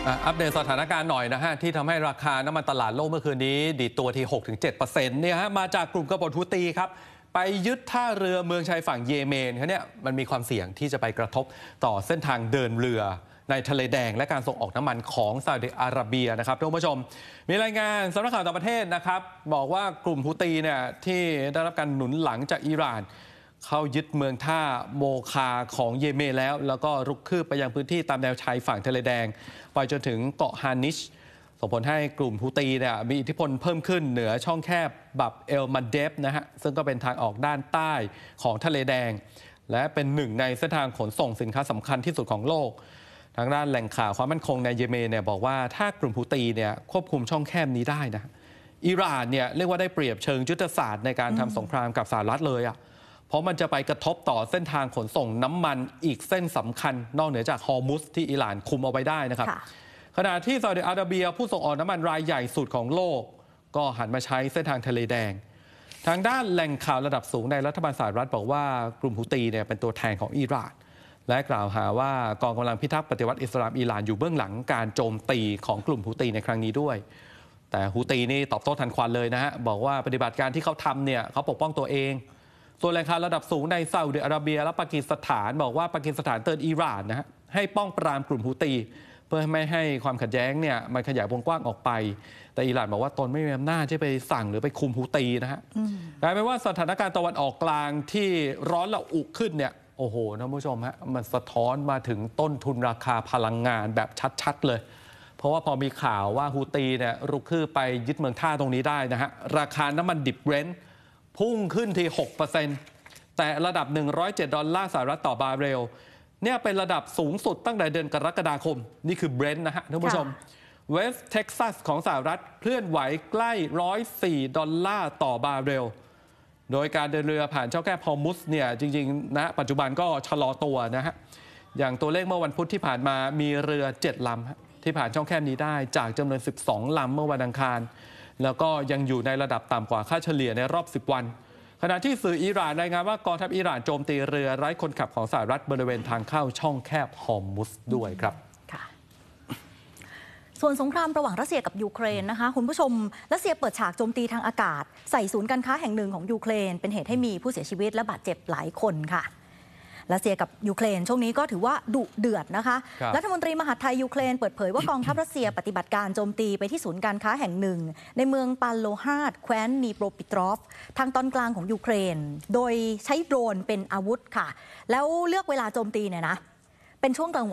อัปเดตสถานการณ์หน่อยนะฮะที่ทำให้ราคาน้ำมันตลาดโลกเมื่อคืนนี้ดีดตัวที่ 6-7% เนี่ยฮะมาจากกลุ่มกบฏฮูตีครับไปยึดท่าเรือเมืองชายฝั่งเยเมนเขาเนี่ยมันมีความเสี่ยงที่จะไปกระทบต่อเส้นทางเดินเรือในทะเลแดงและการส่งออกน้ำมันของซาอุดิอาระเบียนะครับท่านผู้ชมมีรายงานสำนักข่าวต่างประเทศนะครับบอกว่ากลุ่มฮูตีเนี่ยที่ได้รับการหนุนหลังจากอิหร่านเข้ายึดเมืองท่าโมคาของเยเมนแล้วก็รุกคืบไปยังพื้นที่ตามแนวชายฝั่งทะเลแดงไปจนถึงเกาะฮานิชส่งผลให้กลุ่มฮูตีเนี่ยมีอิทธิพลเพิ่มขึ้นเหนือช่องแคบบับเอลมันเดฟนะฮะซึ่งก็เป็นทางออกด้านใต้ของทะเลแดงและเป็นหนึ่งในเส้นทางขนส่งสินค้าสำคัญที่สุดของโลกทางด้านแหล่งข่าวความมั่นคงในเยเมนเนี่ยบอกว่าถ้ากลุ่มฮูตีเนี่ยควบคุมช่องแคบนี้ได้นะอิหร่านเนี่ยเรียกว่าได้เปรียบเชิงยุทธศาสตร์ในการทำสงครามกับสหรัฐเลยเพราะมันจะไปกระทบต่อเส้นทางขนส่งน้ำมันอีกเส้นสำคัญนอกเหนือจากฮอร์มุสที่อิหร่านคุมเอาไว้ได้นะครับขณะที่ซาอุดิอาระเบียผู้ส่งออกน้ำมันรายใหญ่สุดของโลกก็หันมาใช้เส้นทางทะเลแดงทางด้านแหล่งข่าวระดับสูงในรัฐบาลสหรัฐบอกว่ากลุ่มฮูตีเนี่ยเป็นตัวแทนของอิหร่านและกล่าวหาว่ากองกำลังพิทักษ์ปฏิวัติอิสลามอิหร่านอยู่เบื้องหลังการโจมตีของกลุ่มฮูตีในครั้งนี้ด้วยแต่ฮูตีนี่ตอบโต้ทันควันเลยนะฮะบอกว่าปฏิบัติการที่เขาทำเนี่ยเขาปกป้องตัวเองส่วนแหล่งข่าวระดับสูงในซาอุดิอาระเบียและปากีสถานบอกว่าปากีสถานเตือนอิหร่านนะฮะให้ป้องปรามกลุ่มฮูตีเพื่อไม่ให้ความขัดแย้งเนี่ยมันขยายวงกว้างออกไปแต่อิหร่านบอกว่าตนไม่มีอำนาจที่ไปสั่งหรือไปคุมฮูตีนะฮะกลายเป็นว่าสถานการณ์ตะวันออกกลางที่ร้อนระอุขึ้นเนี่ยโอ้โหท่านผู้ชมฮะมันสะท้อนมาถึงต้นทุนราคาพลังงานแบบชัดๆเลยเพราะว่าพอมีข่าวว่าฮูตีเนี่ยรุกคืบไปยึดเมืองท่าตรงนี้ได้นะฮะราคาน้ำมันดิบเบรนท์พุ่งขึ้นที่ 6% แต่ระดับ$107สหรัฐต่อบาร์เรลเนี่ยเป็นระดับสูงสุดตั้งแต่เดือนกรกฎาคมนี่คือเบรนท์นะฮะท่านผู้ชมเวสต์เท็กซัสของสหรัฐเคลื่อนไหวใกล้$104ต่อบาร์เรลโดยการเดินเรือผ่านช่องแคบฮอร์มุสเนี่ยจริงๆนะปัจจุบันก็ชะลอตัวนะฮะอย่างตัวเลขเมื่อวันพุธที่ผ่านมามีเรือ7 ลำที่ผ่านช่องแคบนี้ได้จากจำนวน12 ลำเมื่อวันอังคารแล้วก็ยังอยู่ในระดับต่ำกว่าค่าเฉลี่ยในรอบ10 วันขณะที่สื่ออิหร่านรายงานว่ากองทัพอิหร่านโจมตีเรือไร้คนขับของสหรัฐบริเวณทางเข้าช่องแคบฮอร์มุสด้วยครับส่วนสงครามระหว่างรัสเซียกับยูเครนนะคะคุณผู้ชมรัสเซียเปิดฉากโจมตีทางอากาศใส่ศูนย์การค้าแห่งหนึ่งของยูเครนเป็นเหตุให้มีผู้เสียชีวิตและบาดเจ็บหลายคนค่ะรัสเซียกับยูเครนช่วงนี้ก็ถือว่าดุเดือดนะคะรัฐมนตรีมหาดไทยยูเครนเปิดเผยว่ากองทัพรัสเซียปฏิบัติการโจมตีไปที่ศูนย์การค้าแห่งหนึ่งในเมืองปาโลฮาดแคว้นนีโปรปิตรอฟทางตอนกลางของยูเครนโดยใช้โดรนเป็นอาวุธค่ะแล้วเลือกเวลาโจมตีเนี่ยนะเป็นช่วงกลางวัน